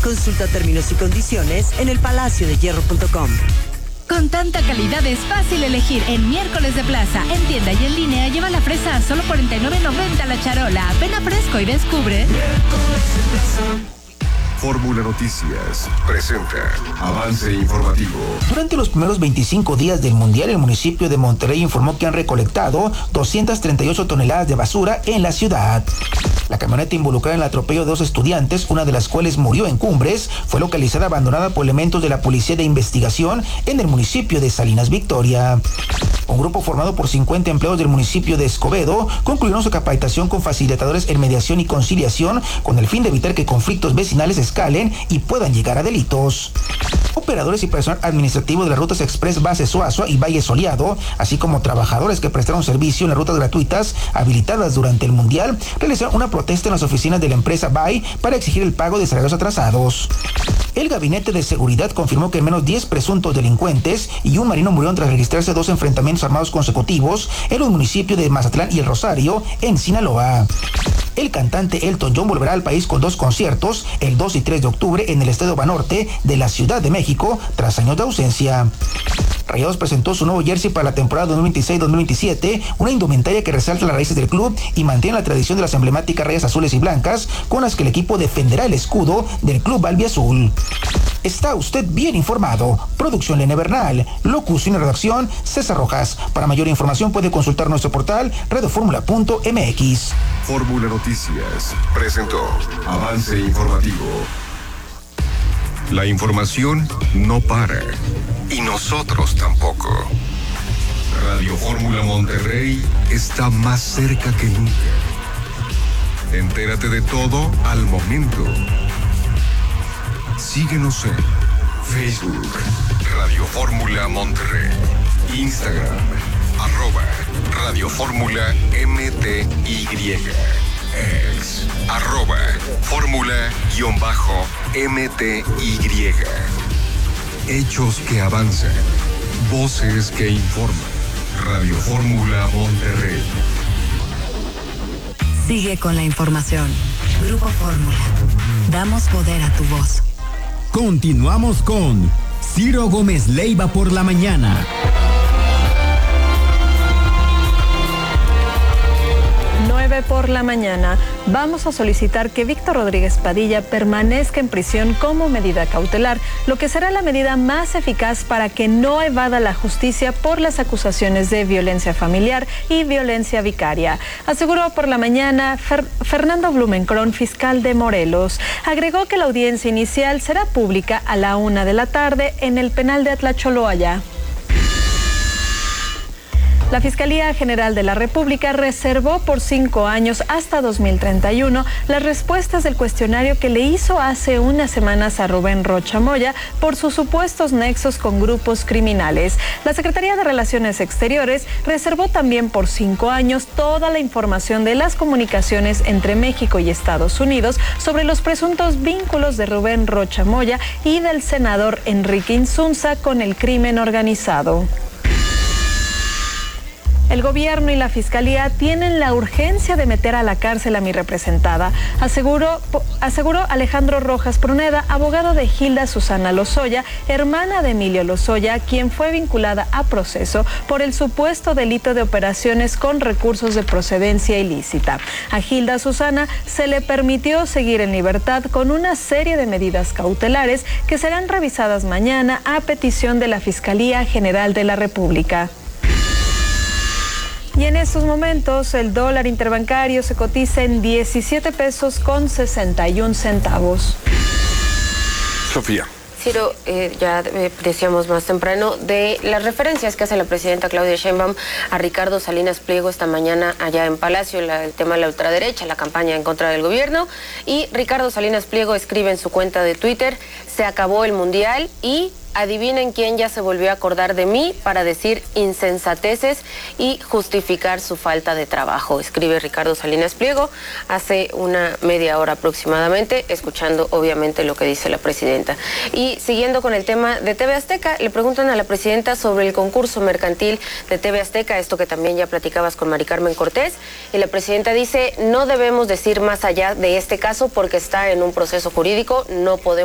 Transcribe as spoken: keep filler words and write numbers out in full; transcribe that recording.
Consulta términos y condiciones en el palacio de hierro punto com. Con tanta calidad es fácil elegir en Miércoles de Plaza. En tienda y en línea lleva la fresa a solo cuarenta y nueve noventa la charola. Ven a Fresco y descubre. Fórmula Noticias presenta avance informativo. Durante los primeros veinticinco días del Mundial, el municipio de Monterrey informó que han recolectado doscientas treinta y ocho toneladas de basura en la ciudad. La camioneta involucrada en el atropello de dos estudiantes, una de las cuales murió en Cumbres, fue localizada abandonada por elementos de la Policía de Investigación en el municipio de Salinas Victoria. Un grupo formado por cincuenta empleados del municipio de Escobedo concluyeron su capacitación con facilitadores en mediación y conciliación con el fin de evitar que conflictos vecinales escalen y puedan llegar a delitos. Operadores y personal administrativo de las rutas Express Base Suazua y Valle Soleado, así como trabajadores que prestaron servicio en las rutas gratuitas habilitadas durante el Mundial, realizaron una protesta en las oficinas de la empresa B A I para exigir el pago de salarios atrasados. El Gabinete de Seguridad confirmó que al menos diez presuntos delincuentes y un marino murieron tras registrarse dos enfrentamientos armados consecutivos en los municipios de Mazatlán y El Rosario, en Sinaloa. El cantante Elton John volverá al país con dos conciertos, el dos y tres de octubre en el Estadio Banorte de la Ciudad de México, tras años de ausencia. Rayados presentó su nuevo jersey para la temporada dos mil veintiséis dos mil veintisiete, una indumentaria que resalta las raíces del club y mantiene la tradición de las emblemáticas rayas azules y blancas, con las que el equipo defenderá el escudo del club albiazul. Está usted bien informado. Producción Lene Bernal, locución y redacción César Rojas. Para mayor información puede consultar nuestro portal radioformula punto m x. Fórmula Noticias presentó avance informativo. La información no para y nosotros tampoco. Radio Fórmula Monterrey está más cerca que nunca. Entérate de todo al momento. Síguenos en Facebook, Radio Fórmula Monterrey, Instagram, arroba Radio Fórmula M T Y, ex, arroba Fórmula-M T Y. Hechos que avanzan, voces que informan. Radio Fórmula Monterrey. Sigue con la información. Grupo Fórmula. Damos poder a tu voz. Continuamos con Ciro Gómez Leiva por la mañana. nueve por la mañana. Vamos a solicitar que Víctor Rodríguez Padilla permanezca en prisión como medida cautelar, lo que será la medida más eficaz para que no evada la justicia por las acusaciones de violencia familiar y violencia vicaria. Aseguró por la mañana Fer- Fernando Blumenkron, fiscal de Morelos. Agregó que la audiencia inicial será pública a la una de la tarde en el penal de Atlacholoaya. La Fiscalía General de la República reservó por cinco años hasta dos mil treinta y uno las respuestas del cuestionario que le hizo hace unas semanas a Rubén Rocha Moya por sus supuestos nexos con grupos criminales. La Secretaría de Relaciones Exteriores reservó también por cinco años toda la información de las comunicaciones entre México y Estados Unidos sobre los presuntos vínculos de Rubén Rocha Moya y del senador Enrique Insunza con el crimen organizado. El gobierno y la fiscalía tienen la urgencia de meter a la cárcel a mi representada, aseguró, aseguró Alejandro Rojas Pruneda, abogado de Hilda Susana Lozoya, hermana de Emilio Lozoya, quien fue vinculada a proceso por el supuesto delito de operaciones con recursos de procedencia ilícita. A Hilda Susana se le permitió seguir en libertad con una serie de medidas cautelares que serán revisadas mañana a petición de la Fiscalía General de la República. Y en estos momentos el dólar interbancario se cotiza en diecisiete pesos con sesenta y un centavos. Sofía. Ciro, eh, ya eh, decíamos más temprano de las referencias que hace la presidenta Claudia Sheinbaum a Ricardo Salinas Pliego esta mañana allá en Palacio, la, el tema de la ultraderecha, la campaña en contra del gobierno. Y Ricardo Salinas Pliego escribe en su cuenta de Twitter: se acabó el Mundial y adivinen quién ya se volvió a acordar de mí para decir insensateces y justificar su falta de trabajo. Escribe Ricardo Salinas Pliego hace una media hora aproximadamente, escuchando obviamente lo que dice la presidenta. Y siguiendo con el tema de T V Azteca, le preguntan a la presidenta sobre el concurso mercantil de T V Azteca, esto que también ya platicabas con Mari Carmen Cortés, y la presidenta dice: no debemos decir más allá de este caso porque está en un proceso jurídico, no podemos